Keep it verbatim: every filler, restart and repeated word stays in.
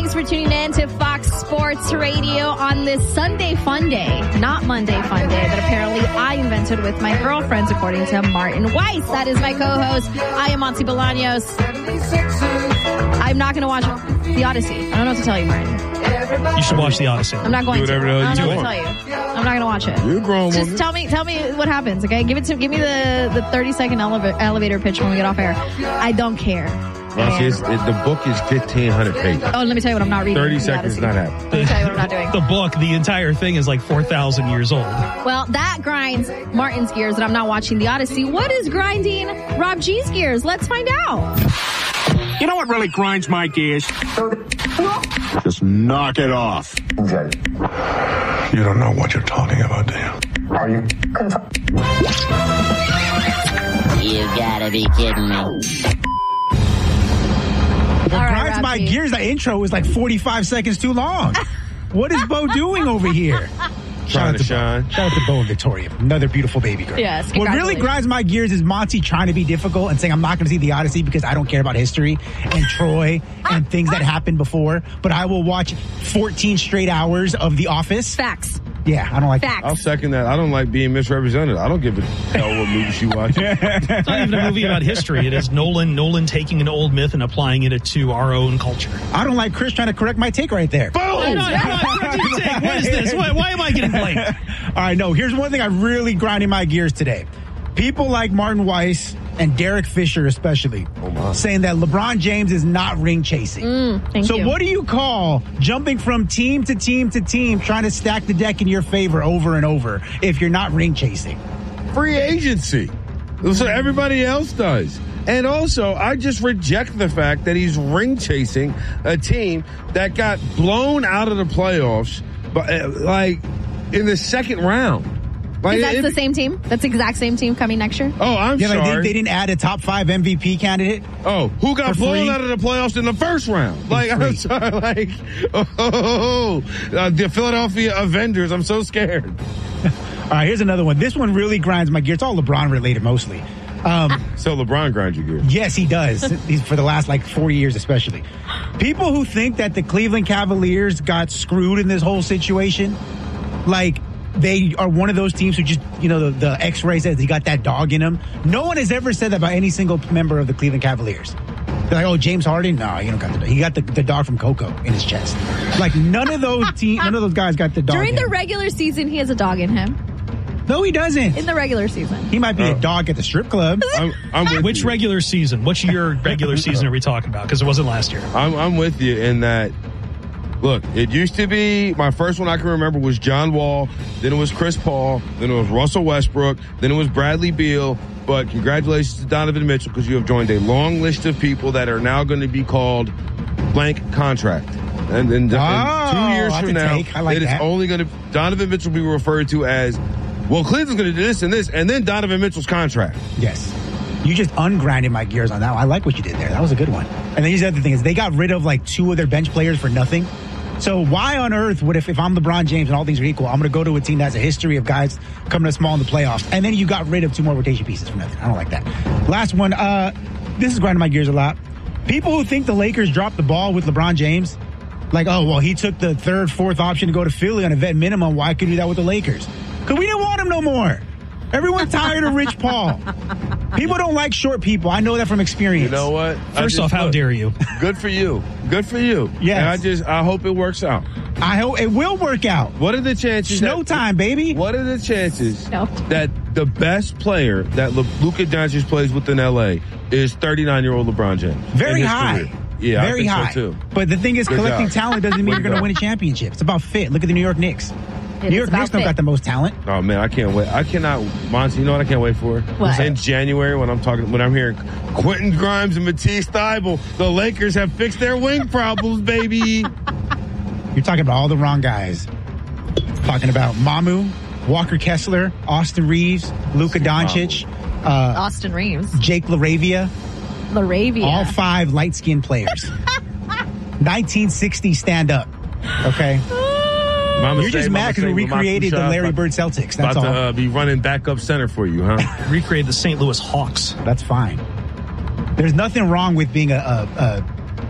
Thanks for tuning in to Fox Sports Radio on this Sunday Fun Day. Not Monday Fun Day that apparently I invented with my girlfriends, according to Martin Weiss. That is my co-host. I am Monty Bolaños. I'm not going to watch The Odyssey. I don't know what to tell you, Martin. You should watch The Odyssey. I'm not going do to. whatever I don't you know what want. to tell you. I'm not going to watch it. You're a grown Just woman. tell me, tell me what happens, okay? Give it to, give me the, the thirty second eleva- elevator pitch when we get off air. I don't care. Well, it's, it, the book is fifteen hundred pages. Oh, let me tell you what I'm not reading. thirty The seconds Odyssey. not happening. Let me tell you what I'm not doing. The book, the entire thing is like four thousand years old. Well, that grinds Martin's gears that I'm not watching The Odyssey. What is grinding Rob G's gears? Let's find out. You know what really grinds my gears? Just knock it off. You don't know what you're talking about, do you? Are you? You gotta be kidding me. What All right, grinds Rob my G. gears, that intro was like forty-five seconds too long. What is Bo doing over here? Trying to Bo. shine. Shout out to Bo and Victoria, another beautiful baby girl. Yes, What really congratulations. grinds my gears is Monty trying to be difficult and saying I'm not going to see The Odyssey because I don't care about history and Troy and things that happened before, but I will watch fourteen straight hours of The Office. Facts. Yeah, I don't like that. I'll Facts. second that. I don't like being misrepresented. I don't give a hell what movies you watch. It's not even a movie about history. It is Nolan Nolan taking an old myth and applying it to our own culture. I don't like Chris trying to correct my take right there. Boom! I'm not- I'm not- what do you think? What is this? Why, why am I getting blamed? All right, no, here's one thing I'm really grinding my gears today. People like Martin Weiss and Derek Fisher especially saying that LeBron James is not ring chasing. Mm, thank so you. what do you call jumping from team to team to team, trying to stack the deck in your favor over and over if you're not ring chasing? Free agency. So everybody else does. And also, I just reject the fact that he's ring chasing a team that got blown out of the playoffs, but uh, like in the second round. Like, Is that it- the same team? That's the exact same team coming next year? Oh, I'm Yeah, sorry. like they, they didn't add a top five M V P candidate. Oh, who got For blown free? out of the playoffs in the first round? Like, I'm free. sorry, like, oh, uh, the Philadelphia Avengers. I'm so scared. All right, here's another one. This one really grinds my gears. It's all LeBron related mostly. Um, So LeBron grinds your gears. Yes, he does. He's for the last like four years, especially. People who think that the Cleveland Cavaliers got screwed in this whole situation, like they are one of those teams who just, you know, the, the X-ray says he got that dog in him. No one has ever said that about any single member of the Cleveland Cavaliers. They're like, oh, James Harden? No, he don't got the dog. He got the, the dog from Coco in his chest. Like none of those team, none of those guys got the dog. During in the him. regular season, he has a dog in him. No, he doesn't. In the regular season. He might be Oh. a dog at the strip club. I'm, I'm with Which you. regular season? Which year regular season are we talking about? Because it wasn't last year. I'm, I'm with you in that. Look, it used to be, my first one I can remember was John Wall, then it was Chris Paul, then it was Russell Westbrook, then it was Bradley Beal. But congratulations to Donovan Mitchell because you have joined a long list of people that are now going to be called blank contract. And then Oh, two years that's from a now, take. I like it is that. only going to, Donovan Mitchell will be referred to as, well, Cleveland's going to do this and this, and then Donovan Mitchell's contract. Yes. You just ungrinded my gears on that one. I like what you did there. That was a good one. And then here's the other thing is they got rid of like two of their bench players for nothing. So why on earth would if, if I'm LeBron James and all things are equal, I'm going to go to a team that has a history of guys coming to small in the playoffs. And then you got rid of two more rotation pieces for nothing. I don't like that. Last one. Uh, this is grinding my gears a lot. People who think the Lakers dropped the ball with LeBron James, like, oh, well, he took the third, fourth option to go to Philly on a vet minimum. Why could he do that with the Lakers? Because we didn't want him no more. Everyone's tired of Rich Paul. People don't like short people. I know that from experience. You know what? I First just- off, how look, dare you? Good for you. Good for you. Yes. And I just, I hope it works out. I hope it will work out. What are the chances? Snow that, time, baby. What are the chances Snow. that the best player that Le- Luka Doncic plays with in L A is thirty-nine-year-old LeBron James? Very in his high. career? Yeah, Very I think high. so too. But the thing is, Good collecting job. talent doesn't mean Good you're going to job. win a championship. It's about fit. Look at the New York Knicks. It New is York about Knicks don't fit. got the most talent. Oh man, I can't wait. I cannot, Monty. You know what I can't wait for? What? In January when I'm talking, when I'm hearing Quentin Grimes and Matisse Thybulle, the Lakers have fixed their wing problems, baby. You're talking about all the wrong guys. Talking about Mamu, Walker Kessler, Austin Reeves, Luka Doncic, uh, Austin Reeves. Jake LaRavia. LaRavia. All five light-skinned players. nineteen sixty stand up. Okay? Mama You're say, just mama mad because we say, Mama recreated the Kusha, Larry about- Bird Celtics. That's About all. to uh, be running backup center for you, huh? Recreate the Saint Louis Hawks. That's fine. There's nothing wrong with being a, a, a